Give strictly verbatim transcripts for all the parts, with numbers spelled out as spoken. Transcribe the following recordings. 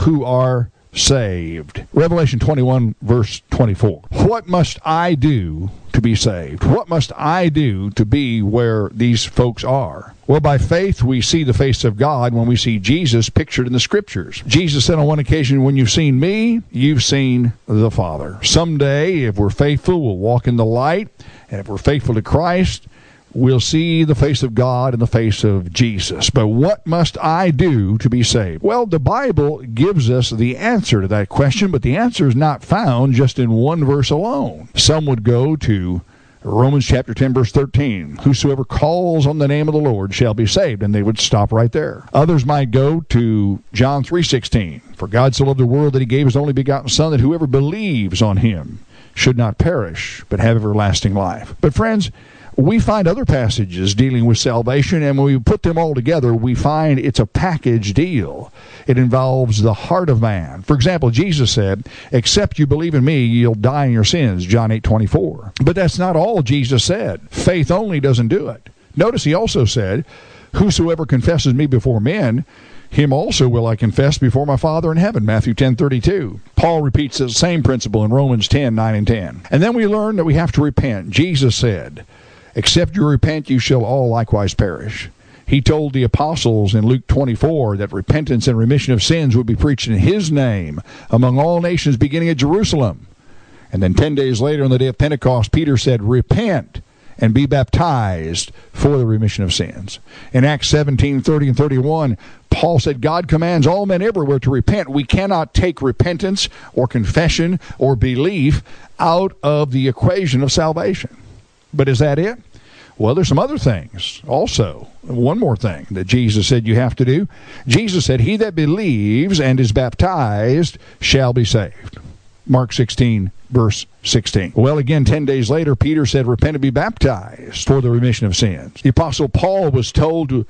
who are saved. Revelation twenty-one, verse twenty-four. What must I do to be saved? What must I do to be where these folks are? Well, by faith, we see the face of God when we see Jesus pictured in the Scriptures. Jesus said on one occasion, when you've seen me, you've seen the Father. Someday, if we're faithful, we'll walk in the light, and if we're faithful to Christ, we'll see the face of God in the face of Jesus. But what must I do to be saved? Well, the Bible gives us the answer to that question, but the answer is not found just in one verse alone. Some would go to Romans chapter ten, verse thirteen. Whosoever calls on the name of the Lord shall be saved, and they would stop right there. Others might go to John three sixteen. For God so loved the world that he gave his only begotten Son, that whoever believes on him should not perish, but have everlasting life. But friends, we find other passages dealing with salvation, and when we put them all together, we find it's a package deal. It involves the heart of man. For example, Jesus said, except you believe in me, you'll die in your sins, John eight twenty-four. But that's not all Jesus said. Faith only doesn't do it. Notice he also said, whosoever confesses me before men, him also will I confess before my Father in heaven, Matthew ten thirty-two. Paul repeats the same principle in Romans ten, nine and ten. And then we learn that we have to repent. Jesus said, except you repent, you shall all likewise perish. He told the apostles in Luke twenty-four that repentance and remission of sins would be preached in his name among all nations beginning at Jerusalem. And then ten days later on the day of Pentecost, Peter said, repent and be baptized for the remission of sins. In Acts seventeen, thirty and thirty-one, Paul said, God commands all men everywhere to repent. We cannot take repentance or confession or belief out of the equation of salvation. But is that it? Well, there's some other things also. One more thing that Jesus said you have to do. Jesus said, he that believes and is baptized shall be saved. Mark sixteen, verse sixteen. Well, again, ten days later, Peter said, repent and be baptized for the remission of sins. The Apostle Paul was told to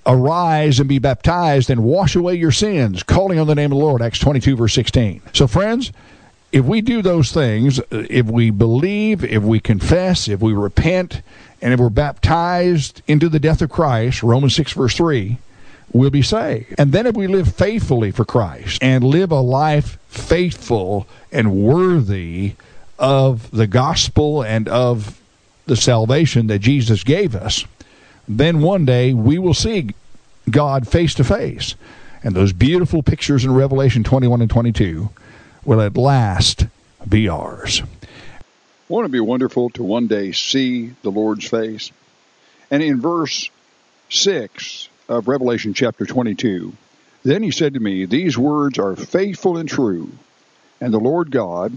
arise and be baptized and wash away your sins, calling on the name of the Lord, Acts twenty-two, verse sixteen. So, friends, if we do those things, if we believe, if we confess, if we repent, and if we're baptized into the death of Christ, Romans six, verse three, we'll be saved. And then if we live faithfully for Christ and live a life faithful and worthy of the gospel and of the salvation that Jesus gave us, then one day we will see God face to face. And those beautiful pictures in Revelation twenty-one and twenty-two will at last be ours. Won't it be wonderful to one day see the Lord's face? And in verse six of Revelation chapter twenty-two, then he said to me, these words are faithful and true, and the Lord God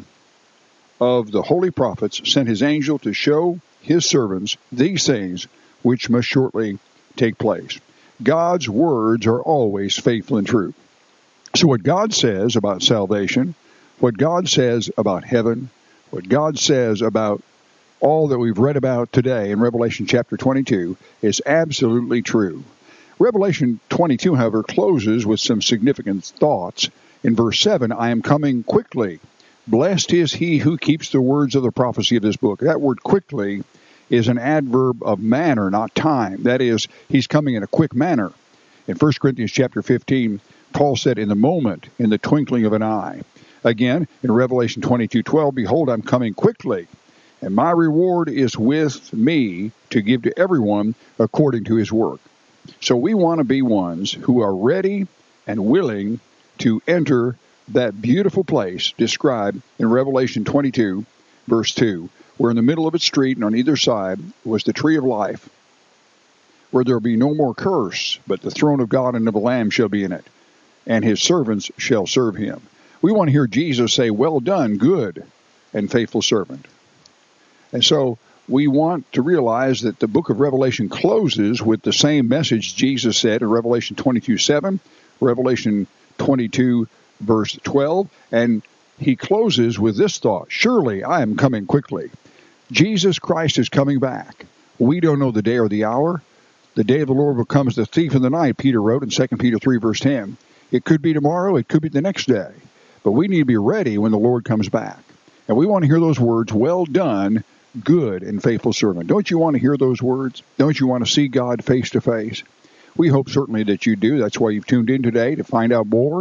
of the holy prophets sent his angel to show his servants these things which must shortly take place. God's words are always faithful and true. So what God says about salvation, what God says about heaven, what God says about all that we've read about today in Revelation chapter twenty-two is absolutely true. Revelation twenty-two, however, closes with some significant thoughts. In verse seven, I am coming quickly. Blessed is he who keeps the words of the prophecy of this book. That word quickly is an adverb of manner, not time. That is, he's coming in a quick manner. In First Corinthians chapter fifteen, Paul said, in the moment, in the twinkling of an eye. Again, in Revelation twenty-two twelve, behold, I'm coming quickly, and my reward is with me to give to everyone according to his work. So we want to be ones who are ready and willing to enter that beautiful place described in Revelation twenty-two, verse two, where in the middle of its street and on either side was the tree of life, where there will be no more curse, but the throne of God and of the Lamb shall be in it, and his servants shall serve him. We want to hear Jesus say, well done, good and faithful servant. And so we want to realize that the book of Revelation closes with the same message Jesus said in Revelation twenty-two seven, Revelation twenty-two, verse twelve, and he closes with this thought, surely I am coming quickly. Jesus Christ is coming back. We don't know the day or the hour. The day of the Lord will come as the thief in the night, Peter wrote in Second Peter three, verse ten. It could be tomorrow, it could be the next day. But we need to be ready when the Lord comes back. And we want to hear those words, well done, good and faithful servant. Don't you want to hear those words? Don't you want to see God face to face? We hope certainly that you do. That's why you've tuned in today, to find out more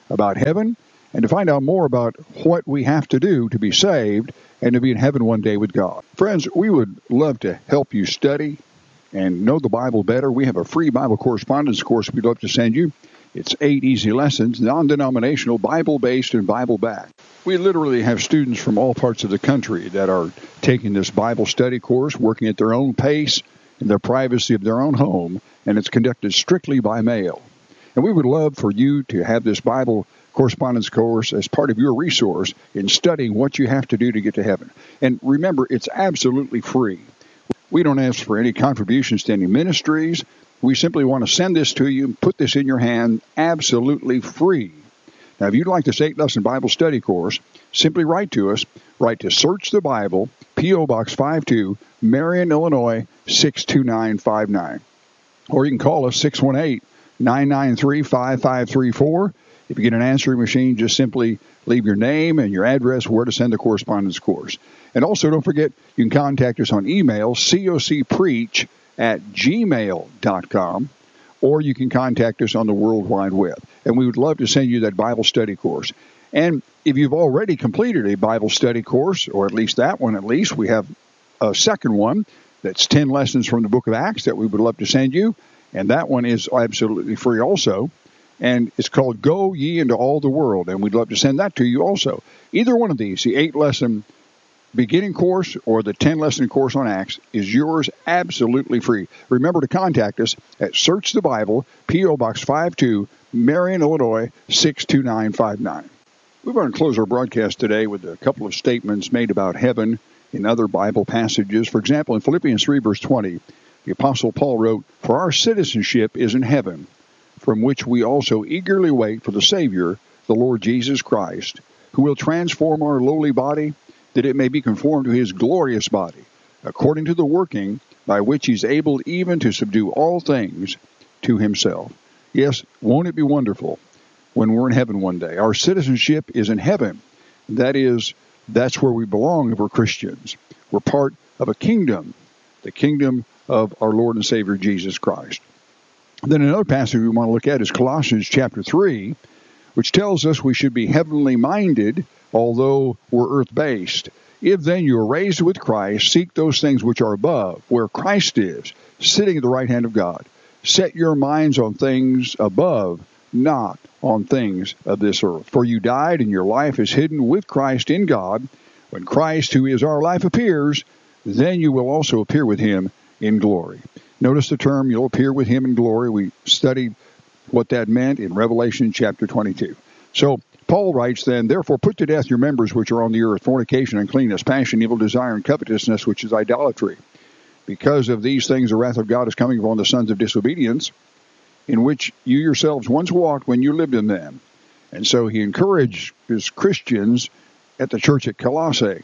about heaven and to find out more about what we have to do to be saved and to be in heaven one day with God. Friends, we would love to help you study and know the Bible better. We have a free Bible correspondence course we'd love to send you. It's eight easy lessons, non-denominational, Bible-based, and Bible-backed. We literally have students from all parts of the country that are taking this Bible study course, working at their own pace, in the privacy of their own home, and it's conducted strictly by mail. And we would love for you to have this Bible correspondence course as part of your resource in studying what you have to do to get to heaven. And remember, it's absolutely free. We don't ask for any contributions to any ministries. We simply want to send this to you and put this in your hand absolutely free. Now, if you'd like this eight-lesson Bible study course, simply write to us. Write to Search the Bible, P O. Box five two, Marion, Illinois, six two nine five nine. Or you can call us six one eight, nine nine three, five five three four. If you get an answering machine, just simply leave your name and your address where to send the correspondence course. And also, don't forget, you can contact us on email, cocpreach at gmail dot com, or you can contact us on the World Wide Web. And we would love to send you that Bible study course. And if you've already completed a Bible study course, or at least that one at least, we have a second one that's ten lessons from the book of Acts that we would love to send you. And that one is absolutely free also. And it's called Go Ye Into All the World. And we'd love to send that to you also. Either one of these, the eight-lesson beginning course or the ten-lesson course on Acts, is yours absolutely free. Remember to contact us at Search the Bible, P O. Box five two, Marion, Illinois, six two nine five nine. We're going to close our broadcast today with a couple of statements made about heaven in other Bible passages. For example, in Philippians three, verse twenty, the Apostle Paul wrote, "For our citizenship is in heaven, from which we also eagerly wait for the Savior, the Lord Jesus Christ, who will transform our lowly body, that it may be conformed to his glorious body, according to the working by which he's able even to subdue all things to himself." Yes, won't it be wonderful when we're in heaven one day? Our citizenship is in heaven. That is, that's where we belong if we're Christians. We're part of a kingdom, the kingdom of our Lord and Savior Jesus Christ. Then another passage we want to look at is Colossians chapter three, which tells us we should be heavenly minded, although we're earth-based. "If then you are raised with Christ, seek those things which are above, where Christ is, sitting at the right hand of God. Set your minds on things above, not on things of this earth. For you died, and your life is hidden with Christ in God. When Christ, who is our life, appears, then you will also appear with him in glory." Notice the term, "you'll appear with him in glory." We studied what that meant in Revelation chapter twenty-two. So Paul writes then, "Therefore put to death your members which are on the earth, fornication, uncleanness, passion, evil desire, and covetousness, which is idolatry. Because of these things the wrath of God is coming upon the sons of disobedience, in which you yourselves once walked when you lived in them." And so he encouraged his Christians at the church at Colossae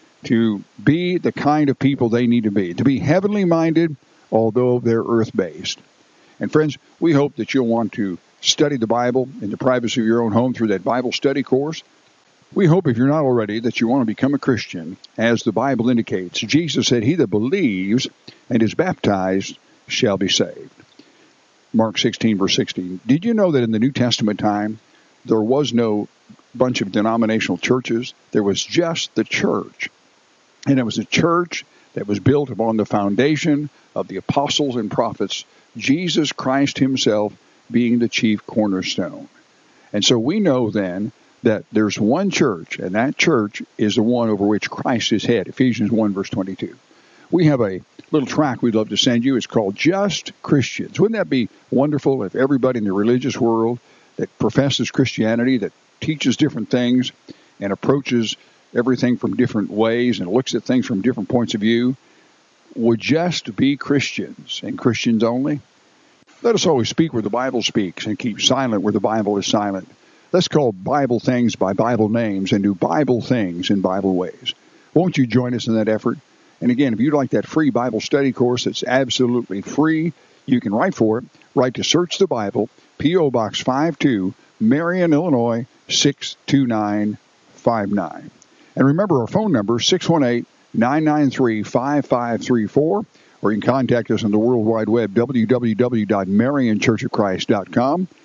to be the kind of people they need to be, to be heavenly minded, although they're earth-based. And friends, we hope that you'll want to study the Bible in the privacy of your own home through that Bible study course. We hope, if you're not already, that you want to become a Christian, as the Bible indicates. Jesus said, "He that believes and is baptized shall be saved." Mark sixteen, verse sixteen. Did you know that in the New Testament time, there was no bunch of denominational churches? There was just the church. And it was a church that was built upon the foundation of the apostles and prophets, Jesus Christ himself being the chief cornerstone. And so we know then that there's one church, and that church is the one over which Christ is head. Ephesians one, verse twenty-two. We have a little tract we'd love to send you. It's called Just Christians. Wouldn't that be wonderful if everybody in the religious world that professes Christianity, that teaches different things and approaches everything from different ways and looks at things from different points of view, would just be Christians and Christians only? Let us always speak where the Bible speaks and keep silent where the Bible is silent. Let's call Bible things by Bible names and do Bible things in Bible ways. Won't you join us in that effort? And again, if you'd like that free Bible study course that's absolutely free, you can write for it. Write to Search the Bible, P O. Box five two, Marion, Illinois, six two nine five nine. And remember our phone number, six one eight, nine nine three, five five three four, or you can contact us on the World Wide Web, w w w dot marion church of christ dot com.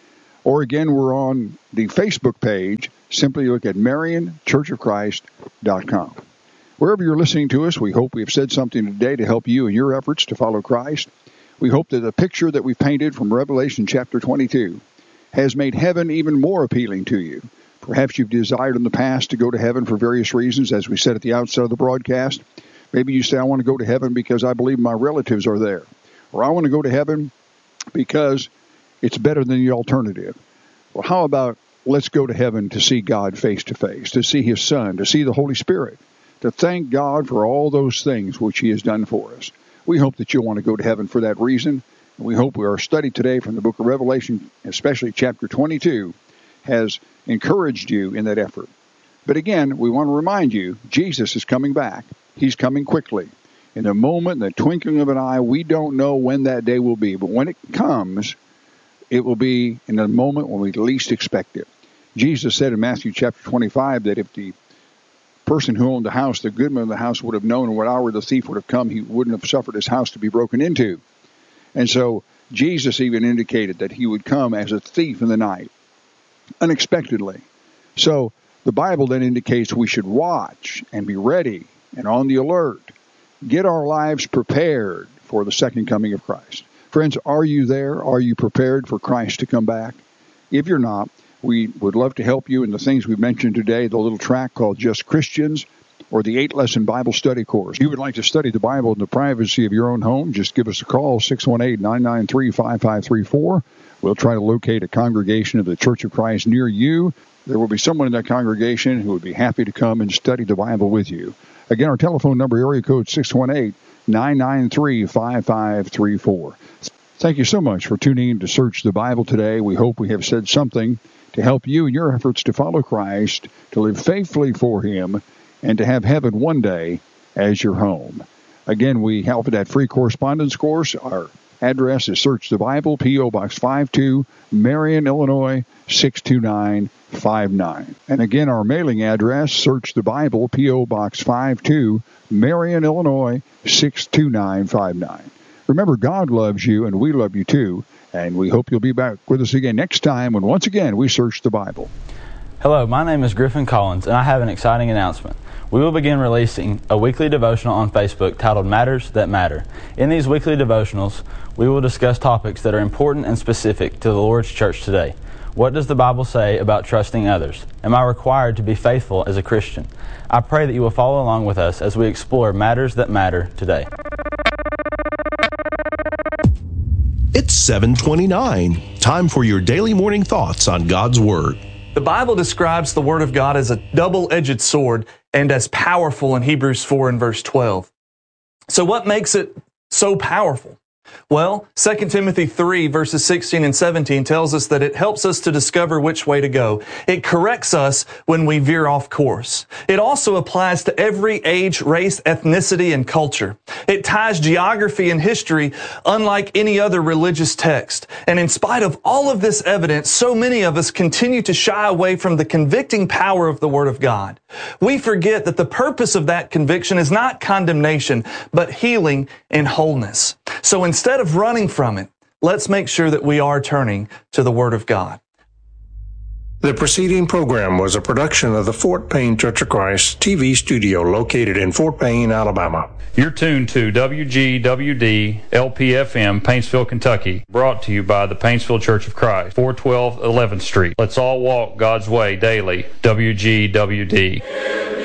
Or again, we're on the Facebook page. Simply look at Marion Church of Christ dot com. Wherever you're listening to us, we hope we have said something today to help you in your efforts to follow Christ. We hope that the picture that we've painted from Revelation chapter twenty-two has made heaven even more appealing to you. Perhaps you've desired in the past to go to heaven for various reasons, as we said at the outset of the broadcast. Maybe you say, I want to go to heaven because I believe my relatives are there. Or I want to go to heaven because it's better than the alternative. Well, how about let's go to heaven to see God face to face, to see his Son, to see the Holy Spirit, to thank God for all those things which he has done for us. We hope that you'll want to go to heaven for that reason. And we hope our study today from the book of Revelation, especially chapter twenty-two, has encouraged you in that effort. But again, we want to remind you, Jesus is coming back. He's coming quickly. In a moment, in the twinkling of an eye, we don't know when that day will be. But when it comes, it will be in a moment when we least expect it. Jesus said in Matthew chapter twenty-five that if the person who owned the house, the goodman of the house, would have known what hour the thief would have come, he wouldn't have suffered his house to be broken into. And so Jesus even indicated that he would come as a thief in the night, unexpectedly. So the Bible then indicates we should watch and be ready and on the alert. Get our lives prepared for the second coming of Christ. Friends, are you there? Are you prepared for Christ to come back? If you're not, we would love to help you in the things we've mentioned today, the little track called Just Christians, or the eight-lesson Bible study course. If you would like to study the Bible in the privacy of your own home, just give us a call, six one eight, nine nine three, five five three four. We'll try to locate a congregation of the Church of Christ near you. There will be someone in that congregation who would be happy to come and study the Bible with you. Again, our telephone number, area code six one eight, nine nine three, five five three four. Thank you so much for tuning in to Search the Bible today. We hope we have said something to help you in your efforts to follow Christ, to live faithfully for him, and to have heaven one day as your home. Again, we help that free correspondence course. Our address is Search the Bible, P O. Box five two, Marion, Illinois, six two nine five nine. And again, our mailing address, Search the Bible, P O. Box five two, Marion, Illinois, six two nine five nine. Remember, God loves you, and we love you too. And we hope you'll be back with us again next time when once again we search the Bible. Hello, my name is Griffin Collins, and I have an exciting announcement. We will begin releasing a weekly devotional on Facebook titled Matters That Matter. In these weekly devotionals, we will discuss topics that are important and specific to the Lord's church today. What does the Bible say about trusting others? Am I required to be faithful as a Christian? I pray that you will follow along with us as we explore matters that matter today. It's seven twenty-nine. Time for your daily morning thoughts on God's Word. The Bible describes the Word of God as a double-edged sword and as powerful in Hebrews four and verse twelve. So what makes it so powerful? Well, Second Timothy three verses sixteen and seventeen tells us that it helps us to discover which way to go. It corrects us when we veer off course. It also applies to every age, race, ethnicity, and culture. It ties geography and history unlike any other religious text. And in spite of all of this evidence, so many of us continue to shy away from the convicting power of the Word of God. We forget that the purpose of that conviction is not condemnation, but healing and wholeness. So instead of running from it, let's make sure that we are turning to the Word of God. The preceding program was a production of the Fort Payne Church of Christ T V studio located in Fort Payne, Alabama. You're tuned to W G W D L P F M, Paintsville, Kentucky, brought to you by the Paintsville Church of Christ, four twelve eleventh Street. Let's all walk God's way daily. W G W D.